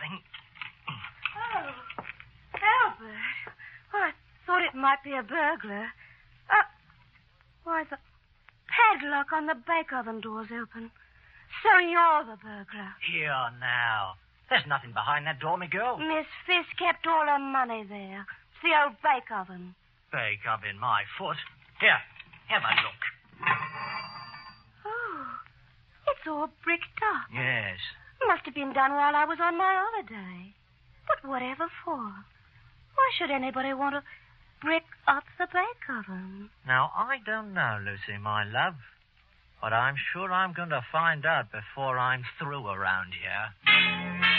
something. Oh, Albert. Well, I thought it might be a burglar. Why, the padlock on the bake oven door's open. So you're the burglar. Here now. There's nothing behind that door, me girl. Miss Fisk kept all her money there. It's the old bake oven. Bake oven, my foot. Here, have a look. Oh, it's all bricked up. Yes. Must have been done while I was on my holiday. But whatever for? Why should anybody want to brick up the bake oven? Now, I don't know, Lucy, my love. But I'm sure I'm going to find out before I'm through around here.